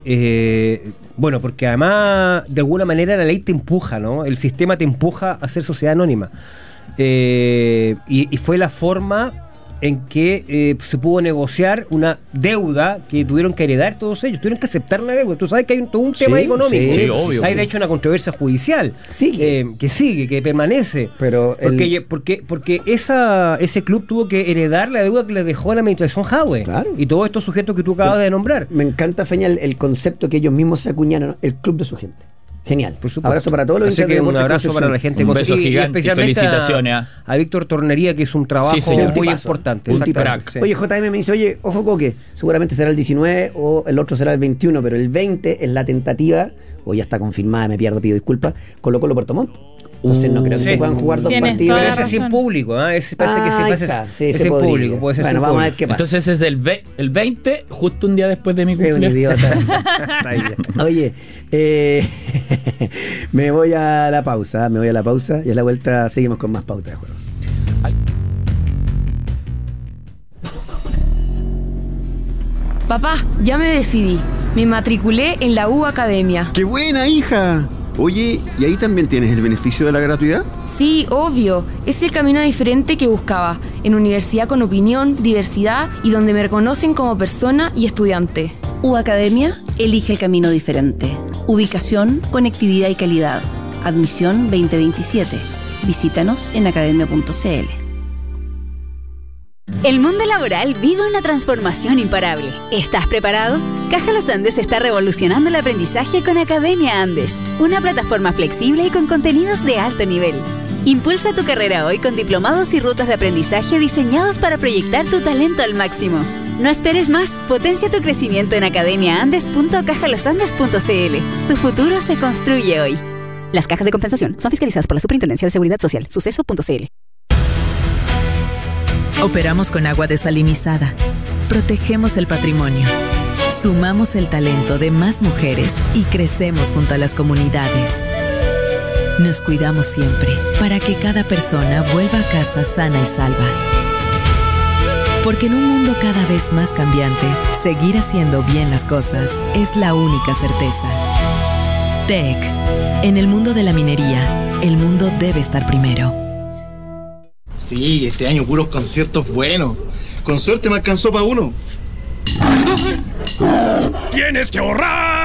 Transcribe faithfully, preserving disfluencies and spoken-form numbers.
Eh, bueno, porque además de alguna manera la ley te empuja, ¿no? El sistema te empuja a ser sociedad anónima. Eh, y, y fue la forma en que eh, se pudo negociar una deuda que tuvieron que heredar todos ellos, tuvieron que aceptar la deuda. Tú sabes que hay un, todo un tema Sí, económico. sí, ¿eh? obvio, hay sí. de hecho una controversia judicial Sigue. eh, que sigue, que permanece. Pero porque el- porque, porque esa, ese club tuvo que heredar la deuda que le dejó la administración Jadwe. Claro. Y todos estos sujetos que tú acabas de nombrar. Me encanta, Feña, el, el concepto que ellos mismos se acuñaron, el club de su gente. Genial. Por supuesto. Abrazo para todos los Así hinchas de que un Deportes abrazo Concepción. para la gente. Un cosa- beso y- y gigante y especialmente felicitaciones, a, ¿ah? a Víctor Tornería, que es un trabajo Sí, señor. muy tipazo. importante. Un exactamente, tipazo. sí. Oye, J M me dice, oye, ojo Coque, seguramente será el diecinueve o el otro será el veintiuno, pero el veinte es la tentativa, o ya está confirmada, me pierdo, pido disculpas, Colo Colo Puerto Montt. Entonces no creo que sí. se puedan jugar dos Tienes partidos. toda Pero la ese es en razón. público, ¿ah? Ese parece que se Ahí parece está, sí, es se en podría. público, puede ser Bueno, en vamos a ver público. qué pasa. Entonces es el, ve- el veinte, justo un día después de mi Es un cumpleaños. idiota. Está ahí. Oye, eh, me voy a la pausa, me voy a la pausa y a la vuelta seguimos con más pauta de juego. Papá, ya me decidí. Me matriculé en la U Academia. ¡Qué buena, hija! Oye, ¿y ahí también tienes el beneficio de la gratuidad? Sí, obvio. Es el camino diferente que buscaba. En universidad con opinión, diversidad y donde me reconocen como persona y estudiante. U Academia elige el camino diferente. Ubicación, conectividad y calidad. Admisión veinte veintisiete. Visítanos en academia punto c l. El mundo laboral vive una transformación imparable. ¿Estás preparado? Caja Los Andes está revolucionando el aprendizaje con Academia Andes, una plataforma flexible y con contenidos de alto nivel. Impulsa tu carrera hoy con diplomados y rutas de aprendizaje diseñados para proyectar tu talento al máximo. No esperes más, potencia tu crecimiento en academia andes punto caja los andes punto c l. Tu futuro se construye hoy. Las cajas de compensación son fiscalizadas por la Superintendencia de Seguridad Social, suceso punto c l. Operamos con agua desalinizada. Protegemos el patrimonio. Sumamos el talento de más mujeres y crecemos junto a las comunidades. Nos cuidamos siempre para que cada persona vuelva a casa sana y salva. Porque en un mundo cada vez más cambiante, seguir haciendo bien las cosas es la única certeza. T E C. En el mundo de la minería, el mundo debe estar primero. Sí, este año puros conciertos buenos. Con suerte me alcanzó para uno. ¡Tienes que ahorrar!